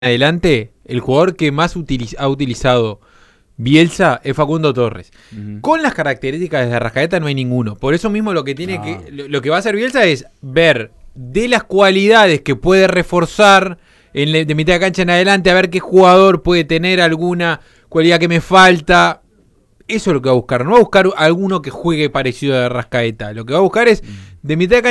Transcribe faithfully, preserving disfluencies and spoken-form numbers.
adelante, el jugador que más utiliz- ha utilizado Bielsa es Facundo Torres. Uh-huh. Con las características de Arrascaeta no hay ninguno. Por eso mismo lo que tiene no. que lo, lo que va a hacer Bielsa es ver de las cualidades que puede reforzar en le, de mitad de cancha en adelante, a ver qué jugador puede tener alguna cualidad que me falta. Eso es lo que va a buscar. No va a buscar alguno que juegue parecido a Arrascaeta. Lo que va a buscar es de mitad de cancha